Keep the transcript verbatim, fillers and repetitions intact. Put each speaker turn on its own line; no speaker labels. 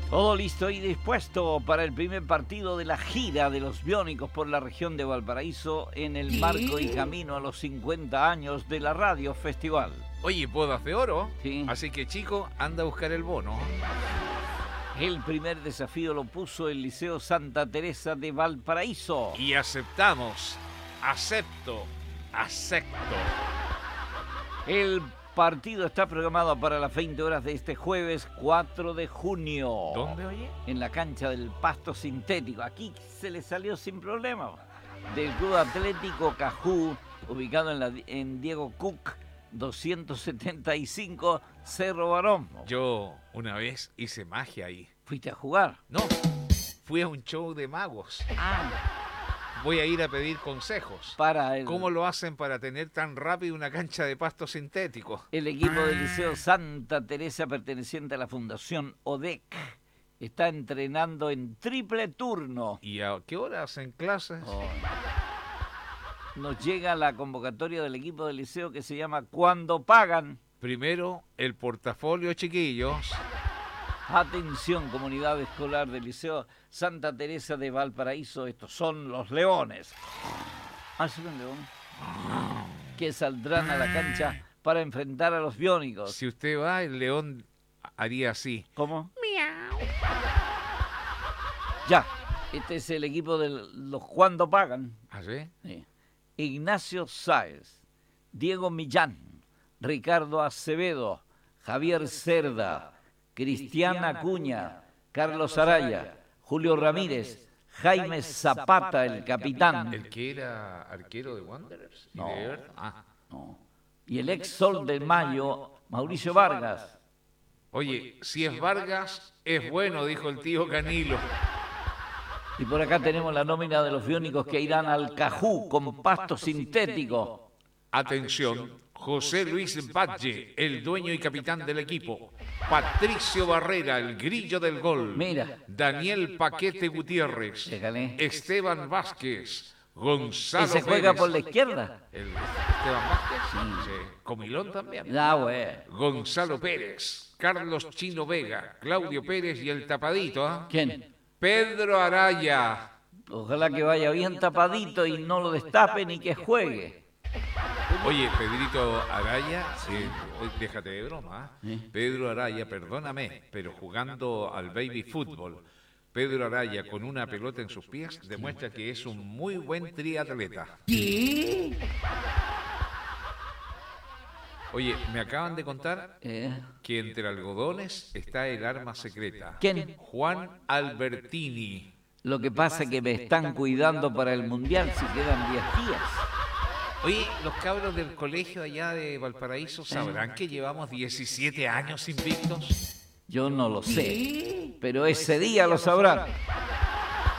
Todo listo y dispuesto para el primer partido de la gira de los biónicos por la región de Valparaíso en el marco y camino a los cincuenta años de la Radio Festival.
Oye, bodas de oro.
Sí.
Así que, chico, anda a buscar el bono.
El primer desafío lo puso el Liceo Santa Teresa de Valparaíso.
Y aceptamos. Acepto. Acepto.
El partido está programado para las veinte horas de este jueves cuatro de junio.
¿Dónde, oye?
En la cancha del Pasto Sintético. Aquí se le salió sin problema. Del Club Atlético Cajú, ubicado en, la, en Diego Cook, doscientos setenta y cinco, Cerro Barón.
Yo una vez hice magia ahí.
¿Fuiste a jugar?
No, fui a un show de magos.
Ah.
Voy a ir a pedir consejos.
Para el,
¿Cómo lo hacen para tener tan rápido una cancha de pasto sintético?
El equipo del Liceo Santa Teresa, perteneciente a la Fundación O D E C, está entrenando en triple turno.
¿Y a qué hora hacen clases?
Oh. Nos llega la convocatoria del equipo del liceo que se llama Cuando Pagan.
Primero, el portafolio, chiquillos.
Atención, comunidad escolar del Liceo Santa Teresa de Valparaíso. Estos son los leones. Ah, ¿sí un león? Que saldrán a la cancha para enfrentar a los biónicos.
Si usted va, el león haría así.
¿Cómo? Miau. Ya, este es el equipo de los Cuando Pagan.
¿Ah, sí?
Sí. Ignacio Sáez, Diego Millán, Ricardo Acevedo, Javier Cerda, Cristiana Acuña, Carlos Araya, Julio Ramírez, Jaime Zapata, el capitán.
¿El que era arquero de Wanderers?
No,
de ah.
no. Y el ex Sol del Mayo, Mauricio Vargas.
Oye, si es Vargas, es bueno, dijo el tío Canilo.
Y por acá tenemos la nómina de los biónicos que irán al Cajú con pasto sintético.
Atención. José Luis Valle, el dueño y capitán del equipo. Patricio Barrera, el grillo del gol.
Mira.
Daniel Paquete Gutiérrez.
Déjale.
Esteban Vázquez. Gonzalo
¿Ese juega
Pérez.
por la izquierda?
El Esteban Vázquez. Sí. Sí. Comilón también.
Ah, güey.
Gonzalo Pérez. Carlos Chino Vega. Claudio Pérez y el tapadito. ¿eh?
¿Quién?
Pedro Araya.
Ojalá que vaya bien tapadito y no lo destapen y que juegue.
Oye, Pedrito Araya, eh, hoy déjate de broma, ¿eh? Pedro Araya, perdóname, pero jugando al baby fútbol, Pedro Araya con una pelota en sus pies demuestra que es un muy buen triatleta.
¿Qué?
Oye, me acaban de contar
Eh.
que entre algodones está el arma secreta.
¿Quién?
Juan Albertini.
Lo que pasa es que me están cuidando para el Mundial si quedan diez días.
Oye, los cabros del colegio allá de Valparaíso sabrán que llevamos diecisiete años invictos.
Yo no lo sé, pero ese día lo sabrán.